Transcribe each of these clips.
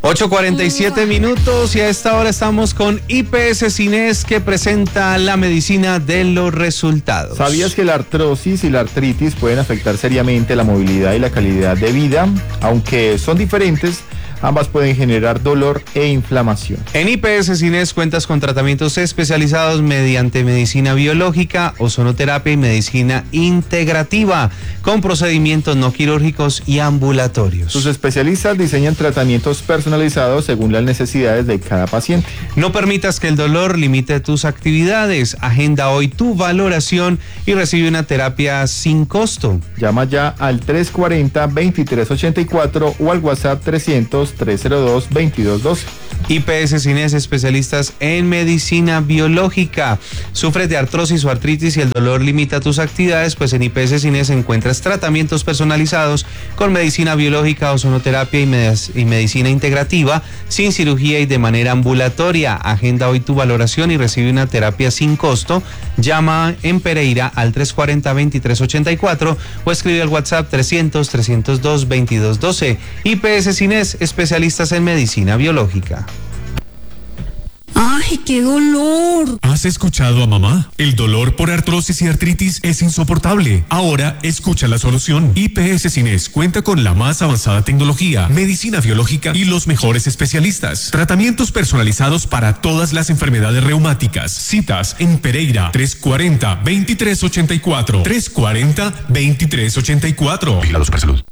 8:47 minutos y a esta hora estamos con IPS Cines, que presenta la medicina de los resultados. ¿Sabías que la artrosis y la artritis pueden afectar seriamente la movilidad y la calidad de vida? Aunque son diferentes, ambas pueden generar dolor e inflamación. En IPS Cines cuentas con tratamientos especializados mediante medicina biológica, ozonoterapia y medicina integrativa, con procedimientos no quirúrgicos y ambulatorios. Sus especialistas diseñan tratamientos personalizados según las necesidades de cada paciente. No permitas que el dolor limite tus actividades. Agenda hoy tu valoración y recibe una terapia sin costo. Llama ya al 340-2384 o al WhatsApp 300-302-2212. IPS Cines, especialistas en medicina biológica. ¿Sufres de artrosis o artritis y el dolor limita tus actividades? Pues en IPS Cines encuentras tratamientos personalizados con medicina biológica, ozonoterapia y medicina integrativa, sin cirugía y de manera ambulatoria. Agenda hoy tu valoración y recibe una terapia sin costo. Llama en Pereira al 340-2384 o escribe al WhatsApp 300-302-2212. IPS Cines, especialistas en medicina biológica. ¡Ay, qué dolor! ¿Has escuchado a mamá? El dolor por artrosis y artritis es insoportable. Ahora escucha la solución. IPS Cines cuenta con la más avanzada tecnología, medicina biológica y los mejores especialistas. Tratamientos personalizados para todas las enfermedades reumáticas. Citas en Pereira 340-2384. 340-2384. Vigilados para salud.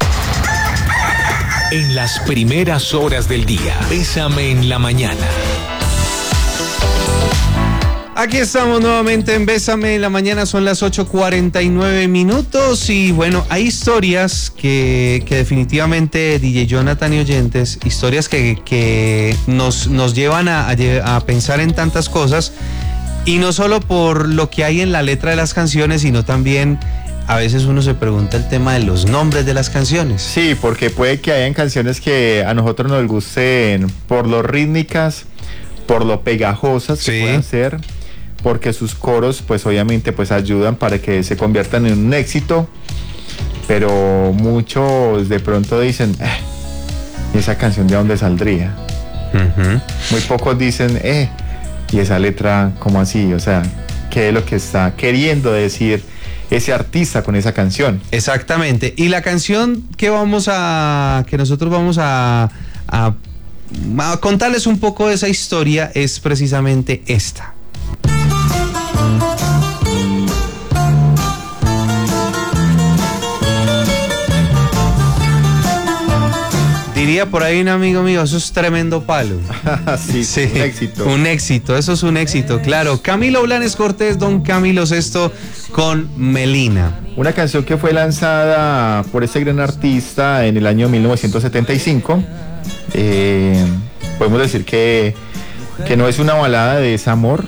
En las primeras horas del día, Bésame en la mañana. Aquí estamos nuevamente en Bésame en la mañana, son las 8:49 minutos y bueno, hay historias que definitivamente, DJ Jonathan y oyentes, historias que nos llevan a pensar en tantas cosas, y no solo por lo que hay en la letra de las canciones, sino también a veces uno se pregunta el tema de los nombres de las canciones. Sí, porque puede que hayan canciones que a nosotros nos gusten por lo rítmicas, por lo pegajosas que puedan ser, porque sus coros pues obviamente pues ayudan para que se conviertan en un éxito, pero muchos de pronto dicen, ¿esa canción de dónde saldría? Muy pocos dicen, ¿y esa letra cómo así? O sea, ¿qué es lo que está queriendo decir ese artista con esa canción? Exactamente. Y la canción que nosotros vamos a contarles un poco de esa historia es precisamente esta. Diría por ahí un amigo mío, eso es tremendo palo. Sí, un éxito. Un éxito, eso es un éxito, claro. Camilo Blanes Cortés, don Camilo VI con Melina. Una canción que fue lanzada por este gran artista en el año 1975. Podemos decir que no es una balada de desamor,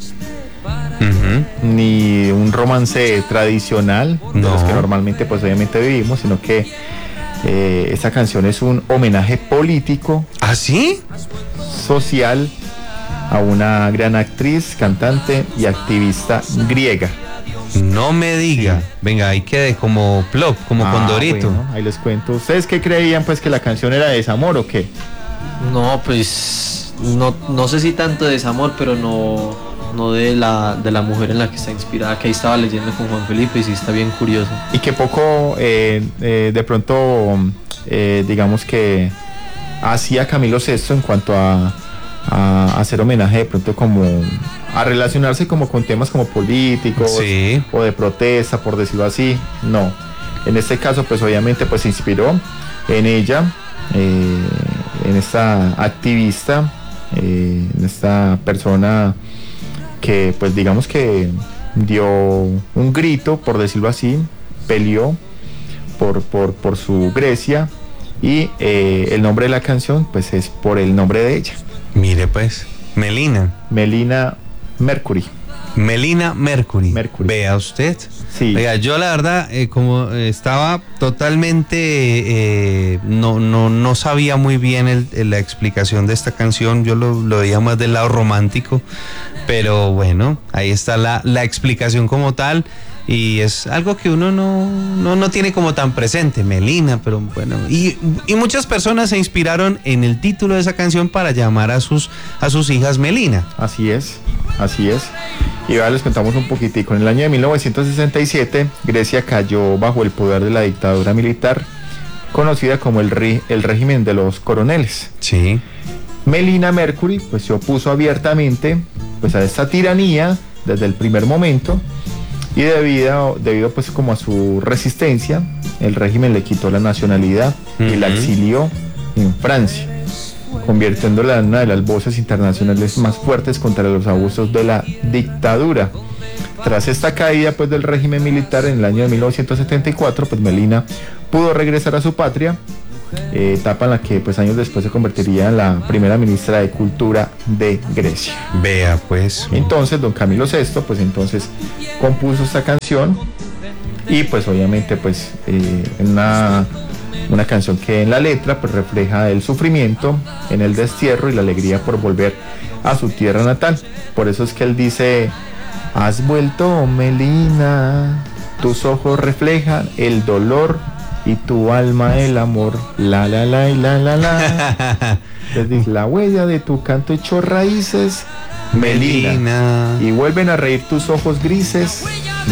ni un romance tradicional, de los que normalmente pues obviamente vivimos, sino que esta canción es un homenaje político. ¿Ah, sí? Social a una gran actriz, cantante y activista griega. No me diga. Sí. Venga, ahí quede como plop, como Condorito. Bueno, ahí les cuento. ¿Ustedes qué creían, pues, que la canción era de desamor o qué? No, pues no sé si tanto de desamor, pero no de la mujer en la que está inspirada, que ahí estaba leyendo con Juan Felipe y sí está bien curioso. Y que poco de pronto digamos que hacía Camilo VI en cuanto a hacer homenaje de pronto como a relacionarse como con temas como políticos, sí, o de protesta, por decirlo así. No, en este caso pues obviamente pues se inspiró en ella, en esta activista, en esta persona que pues digamos que dio un grito, por decirlo así, peleó por su Grecia, y el nombre de la canción pues es por el nombre de ella. Mire pues, Melina Mercury. Melina Mercury. Vea usted. Sí. Vea, yo la verdad, como estaba totalmente, no sabía muy bien la explicación de esta canción. Yo lo veía más del lado romántico, pero bueno, ahí está la explicación como tal. y es algo que uno no tiene como tan presente, Melina, pero bueno, y muchas personas se inspiraron en el título de esa canción para llamar a sus hijas Melina. Así es. Y ahora les contamos un poquitico. En el año de 1967, Grecia cayó bajo el poder de la dictadura militar, conocida como el régimen de los coroneles. Sí. Melina Mercury pues se opuso abiertamente pues a esta tiranía desde el primer momento, y debido pues como a su resistencia, el régimen le quitó la nacionalidad y la exilió en Francia, convirtiéndola en una de las voces internacionales más fuertes contra los abusos de la dictadura. Tras esta caída pues del régimen militar en el año de 1974, pues Melina pudo regresar a su patria, etapa en la que pues años después se convertiría en la primera ministra de Cultura de Grecia. Vea pues. Entonces don Camilo VI pues entonces compuso esta canción, y pues obviamente pues una canción que en la letra pues refleja el sufrimiento en el destierro y la alegría por volver a su tierra natal. Por eso es que él dice: has vuelto, Melina, tus ojos reflejan el dolor y tu alma el amor, la la la y la la la. Desde la huella de tu canto echó raíces, Melina, y vuelven a reír tus ojos grises.